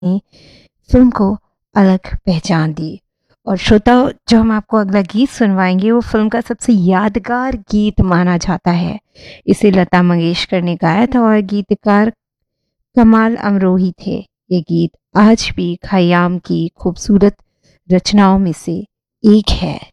ने फिल्म को अलग पहचान दी। और श्रोताओ, जो हम आपको अगला गीत सुनवाएंगे वो फिल्म का सबसे यादगार गीत माना जाता है। इसे लता मंगेशकर ने गाया था और गीतकार कमाल अमरोही थे। ये गीत आज भी खयाम की खूबसूरत रचनाओं में से एक है।